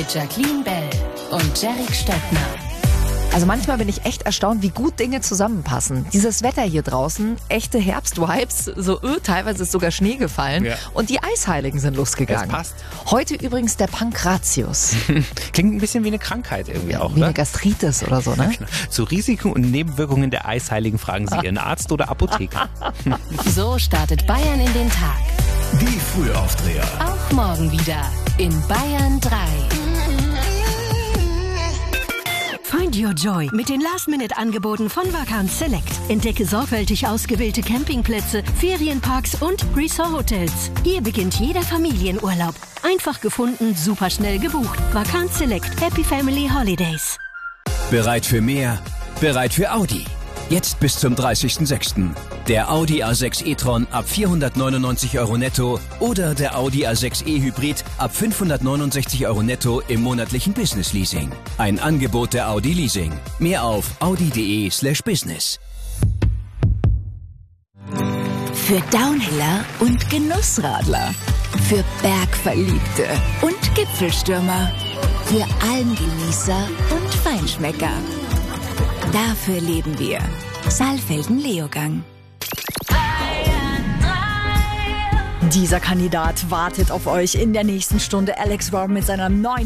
mit Jacqueline Bell und Jerick Stöckner. Also manchmal bin ich echt erstaunt, wie gut Dinge zusammenpassen. Dieses Wetter hier draußen, echte Herbstvibes, so teilweise ist sogar Schnee gefallen und die Eisheiligen sind losgegangen. Das passt. Heute übrigens der Pankratius. Klingt ein bisschen wie eine Krankheit irgendwie auch, Wie ne? eine Gastritis oder so, ne? Genau. Zu Risiken und Nebenwirkungen der Eisheiligen fragen Sie Ihren Arzt oder Apotheker. So startet Bayern in den Tag. Die Frühaufdreher. Auch morgen wieder in Bayern 3. Find your joy mit den Last-Minute-Angeboten von Vacanz Select. Entdecke sorgfältig ausgewählte Campingplätze, Ferienparks und Resort-Hotels. Hier beginnt jeder Familienurlaub. Einfach gefunden, superschnell gebucht. Vacanz Select. Happy Family Holidays. Bereit für mehr? Bereit für Audi. Jetzt bis zum 30.06. Der Audi A6 e-tron ab 499 € netto oder der Audi A6 e-Hybrid ab 569 € netto im monatlichen Business-Leasing. Ein Angebot der Audi Leasing. Mehr auf audi.de/business. Für Downhiller und Genussradler. Für Bergverliebte und Gipfelstürmer. Für Almgenießer und Feinschmecker. Dafür leben wir. Saalfelden-Leogang. Dieser Kandidat wartet auf euch in der nächsten Stunde. Alex Robb mit seiner neuen